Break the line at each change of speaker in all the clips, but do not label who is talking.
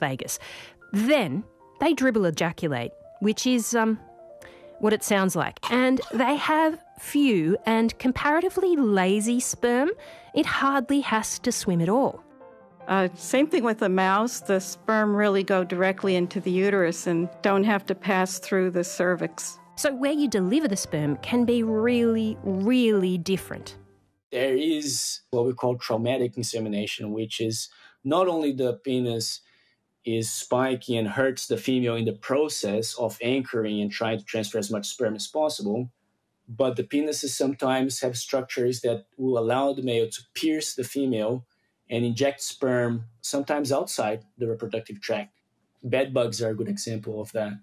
vagus. Then they dribble ejaculate, which is what it sounds like. And they have few and comparatively lazy sperm. It hardly has to swim at all.
Same thing with the mouse. The sperm really go directly into the uterus and don't have to pass through the cervix.
So where you deliver the sperm can be really, really different.
There is what we call traumatic insemination, which is not only the penis is spiky and hurts the female in the process of anchoring and trying to transfer as much sperm as possible, but the penises sometimes have structures that will allow the male to pierce the female and inject sperm, sometimes outside the reproductive tract. Bed bugs are a good example of that.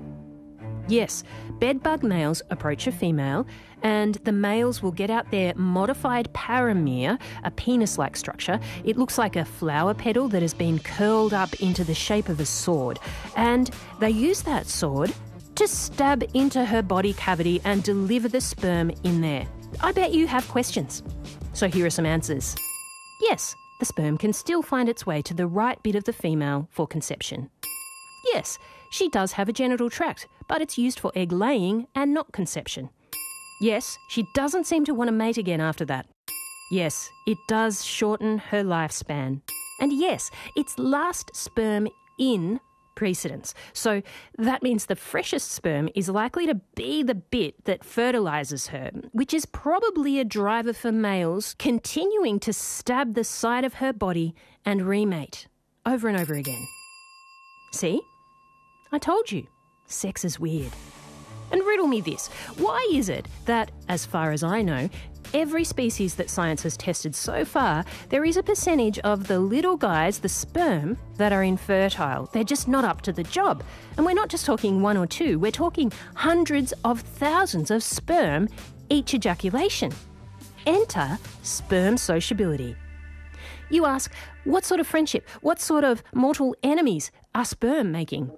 Yes, bedbug males approach a female and the males will get out their modified paramere, a penis-like structure. It looks like a flower petal that has been curled up into the shape of a sword. And they use that sword to stab into her body cavity and deliver the sperm in there. I bet you have questions. So here are some answers. Yes, the sperm can still find its way to the right bit of the female for conception. Yes, she does have a genital tract, but it's used for egg laying and not conception. Yes, she doesn't seem to want to mate again after that. Yes, it does shorten her lifespan. And yes, it's last sperm in precedence. So that means the freshest sperm is likely to be the bit that fertilises her, which is probably a driver for males continuing to stab the side of her body and remate over and over again. See? I told you, sex is weird. And riddle me this, why is it that, as far as I know, every species that science has tested so far, there is a percentage of the little guys, the sperm, that are infertile? They're just not up to the job. And we're not just talking one or two, we're talking hundreds of thousands of sperm each ejaculation. Enter sperm sociability. You ask, what sort of friendship, what sort of mortal enemies are sperm making?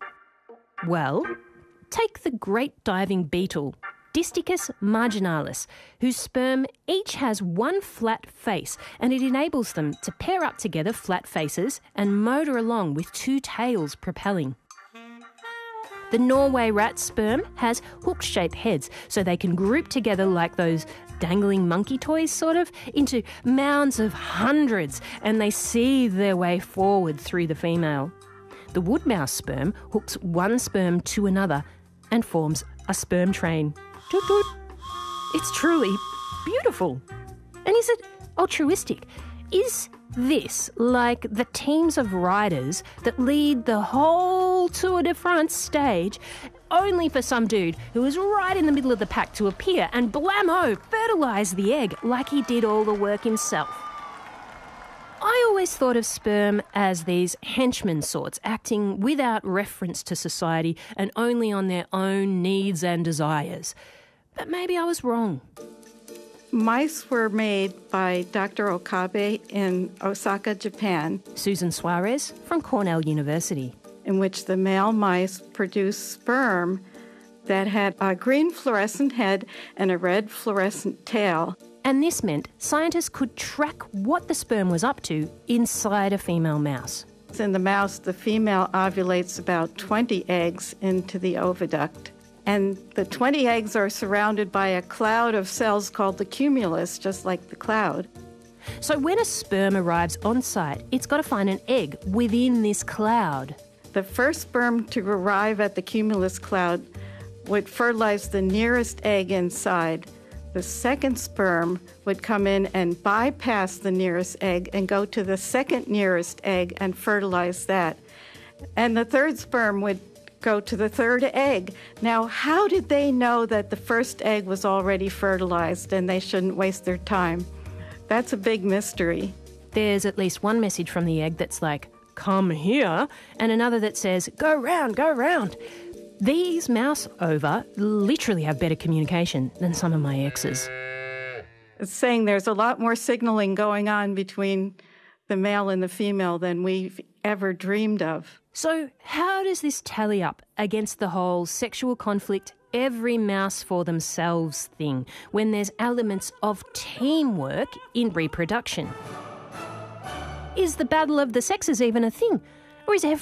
Well, take the great diving beetle, Disticus marginalis, whose sperm each has one flat face, and it enables them to pair up together flat faces and motor along with two tails propelling. The Norway rat's sperm has hook-shaped heads, so they can group together like those dangling monkey toys, sort of, into mounds of hundreds, and they seethe their way forward through the female. The wood mouse sperm hooks one sperm to another and forms a sperm train. Toot toot. It's truly beautiful. And is it altruistic? Is this like the teams of riders that lead the whole Tour de France stage only for some dude who is right in the middle of the pack to appear and blammo, fertilise the egg like he did all the work himself? I always thought of sperm as these henchmen sorts, acting without reference to society and only on their own needs and desires. But maybe I was wrong.
Mice were made by Dr. Okabe in Osaka, Japan.
Susan Suarez from Cornell University.
In which the male mice produced sperm that had a green fluorescent head and a red fluorescent tail.
And this meant scientists could track what the sperm was up to inside a female mouse.
In the mouse, the female ovulates about 20 eggs into the oviduct. And the 20 eggs are surrounded by a cloud of cells called the cumulus, just like the cloud.
So when a sperm arrives on site, it's got to find an egg within this cloud.
The first sperm to arrive at the cumulus cloud would fertilize the nearest egg inside. The second sperm would come in and bypass the nearest egg and go to the second nearest egg and fertilize that. And the third sperm would go to the third egg. Now, how did they know that the first egg was already fertilized and they shouldn't waste their time? That's a big mystery.
There's at least one message from the egg that's like, come here, and another that says, go round, go round. These mouse ova literally have better communication than some of my exes.
It's saying there's a lot more signaling going on between the male and the female than we've ever dreamed of.
So how does this tally up against the whole sexual conflict, every mouse for themselves thing, when there's elements of teamwork in reproduction? Is the battle of the sexes even a thing? Or is